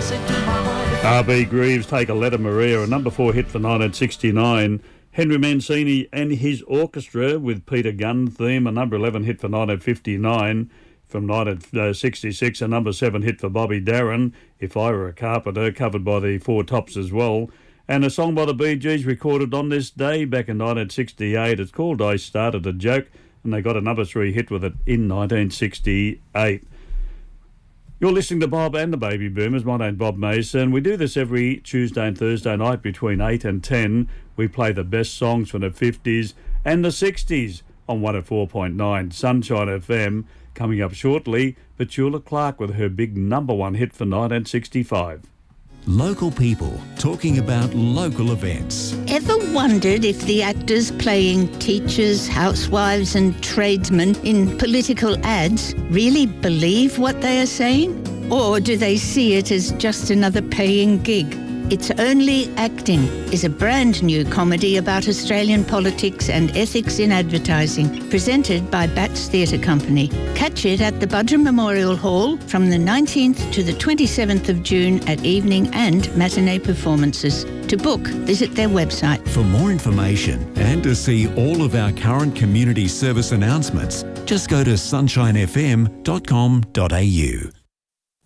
R.B. Greaves, Take a Letter Maria, a number 4 hit for 1969. Henry Mancini and his orchestra with Peter Gunn theme, a number 11 hit for 1959. From 1966, a number 7 hit for Bobby Darin, If I Were a Carpenter, covered by the Four Tops as well. And a song by the Bee Gees recorded on this day back in 1968. It's called I Started a Joke, and they got a number 3 hit with it in 1968. You're listening to Bob and the Baby Boomers. My name's Bob Mason. We do this every Tuesday and Thursday night between 8 and 10. We play the best songs from the 50s and the 60s on 104.9 Sunshine FM. Coming up shortly, Petula Clark with her big number 1 hit for 1965. Local people talking about local events. Ever wondered if the actors playing teachers, housewives and tradesmen in political ads really believe what they are saying? Or do they see it as just another paying gig? It's Only Acting is a brand new comedy about Australian politics and ethics in advertising, presented by Bats Theatre Company. Catch it at the Budrum Memorial Hall from the 19th to the 27th of June at evening and matinee performances. To book, visit their website. For more information and to see all of our current community service announcements, just go to sunshinefm.com.au.